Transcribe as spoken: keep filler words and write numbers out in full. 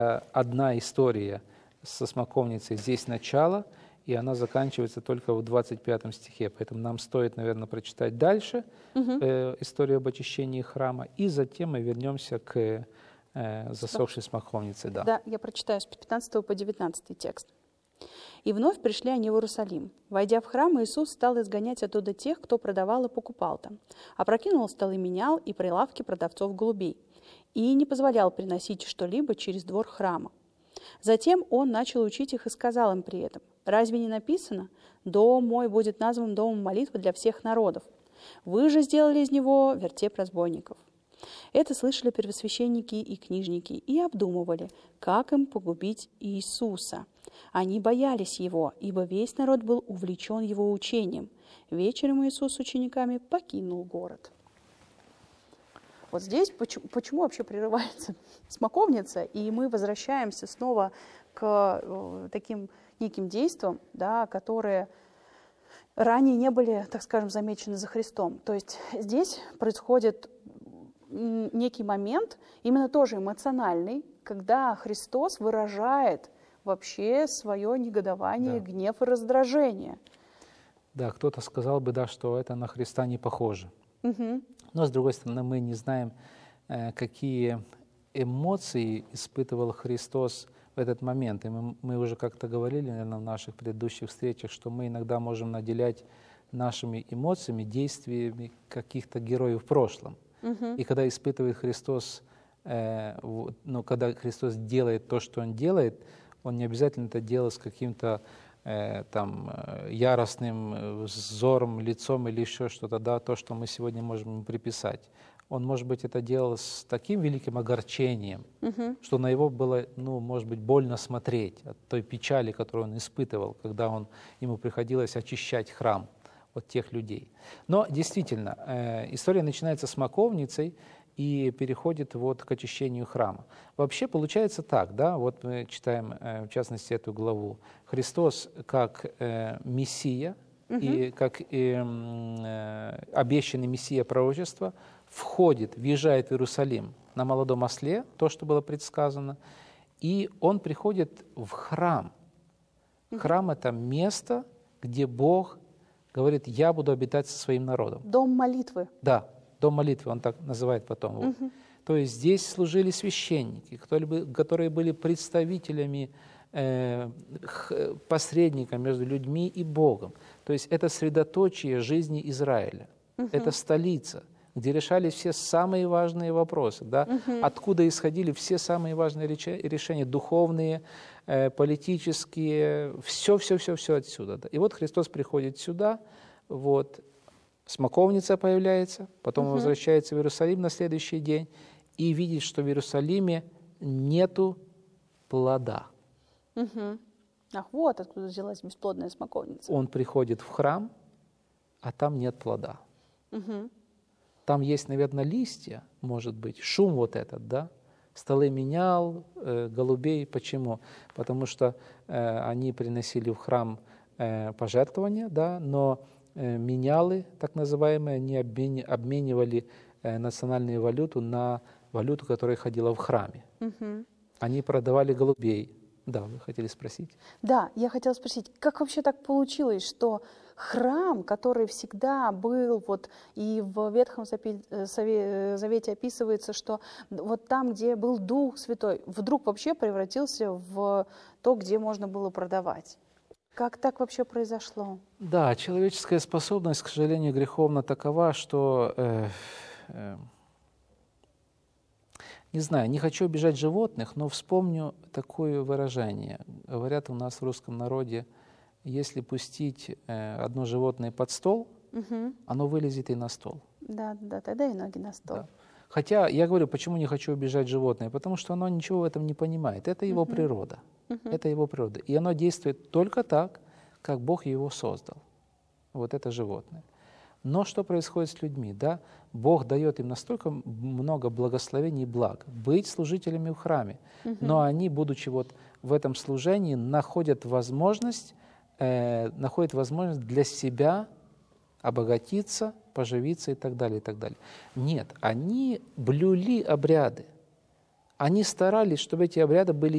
Одна история со смоковницей здесь начало, и она заканчивается только в двадцать пятом стихе. Поэтому нам стоит, наверное, прочитать дальше угу. э, историю об очищении храма, и затем мы вернемся к э, засохшей смоковнице. Да. да, я прочитаю с пятнадцатого по девятнадцатый текст. «И вновь пришли они в Иерусалим. Войдя в храм, Иисус стал изгонять оттуда тех, кто продавал и покупал там. Опрокинул столы менял и прилавки продавцов голубей. И не позволял приносить что-либо через двор храма. Затем он начал учить их и сказал им при этом: «Разве не написано: дом мой будет назван домом молитвы для всех народов? Вы же сделали из него вертеп разбойников». Это слышали первосвященники и книжники и обдумывали, как им погубить Иисуса. Они боялись его, ибо весь народ был увлечен его учением. Вечером Иисус с учениками покинул город. Вот здесь почему, почему вообще прерывается смоковница, и мы возвращаемся снова к э, таким неким действиям, да, которые ранее не были, так скажем, замечены за Христом. То есть здесь происходит некий момент, именно тоже эмоциональный, когда Христос выражает вообще свое негодование, да. гнев и раздражение. Да, кто-то сказал бы, да, что это на Христа не похоже. Угу. Но, с другой стороны, мы не знаем, какие эмоции испытывал Христос в этот момент. И мы, мы уже как-то говорили, наверное, в наших предыдущих встречах, что мы иногда можем наделять нашими эмоциями, действиями каких-то героев в прошлом. Uh-huh. И когда испытывает Христос, э, ну, когда Христос делает то, что Он делает, Он не обязательно это делает с каким-то э, там яростным взором, лицом или еще что-то, да, то, что мы сегодня можем ему приписать. Он, может быть, это делал с таким великим огорчением, uh-huh. что на его было, ну, может быть, больно смотреть от той печали, которую он испытывал, когда он, ему приходилось очищать храм от тех людей. Но действительно, э, история начинается с смоковницей и переходит вот к очищению храма. Вообще получается так, да, вот мы читаем, э, в частности, эту главу. Христос как э, Мессия угу. и как э, э, обещанный Мессия пророчества входит, въезжает в Иерусалим на молодом осле, то, что было предсказано, и он приходит в храм. Угу. Храм — это место, где Бог говорит: я буду обитать со своим народом. Дом молитвы. Да, дом молитвы, он так называет потом. Угу. Вот. То есть здесь служили священники, которые были представителями, э, посредниками между людьми и Богом. То есть это средоточие жизни Израиля, угу. это столица, где решались все самые важные вопросы, да? Угу. Откуда исходили все самые важные решения, духовные, э, политические, все-все-все-все отсюда. Да? И вот Христос приходит сюда, вот, смоковница появляется, потом угу. он возвращается в Иерусалим на следующий день и видит, что в Иерусалиме нету плода. Угу. Ах, вот откуда взялась бесплодная смоковница. Он приходит в храм, а там нет плода. Угу. Там есть, наверное, листья, может быть, шум вот этот, да? Столы менял, э, голубей. Почему? Потому что э, они приносили в храм э, пожертвования, да, но э, менялы, так называемые, они обмен, обменивали э, национальную валюту на валюту, которая ходила в храме. Угу. Они продавали голубей. Да, вы хотели спросить? Да, я хотела спросить, как вообще так получилось, что храм, который всегда был, вот и в Ветхом Завете описывается, что вот там, где был Дух Святой, вдруг вообще превратился в то, где можно было продавать? Как так вообще произошло? Да, человеческая способность, к сожалению, греховна такова, что... Э, э, Не знаю, не хочу обижать животных, но вспомню такое выражение. Говорят у нас в русском народе: если пустить э, одно животное под стол, угу. оно вылезет и на стол. Да, да, тогда и ноги на стол. Да. Хотя я говорю, почему не хочу обижать животное? Потому что оно ничего в этом не понимает. Это его угу. природа. Угу. Это его природа. И оно действует только так, как Бог его создал. Вот это животное. Но что происходит с людьми? Да? Бог дает им настолько много благословений и благ быть служителями в храме, угу. но они, будучи вот в этом служении, находят возможность, э, находят возможность для себя обогатиться, поживиться и так далее, и так далее. Нет, они блюли обряды. Они старались, чтобы эти обряды были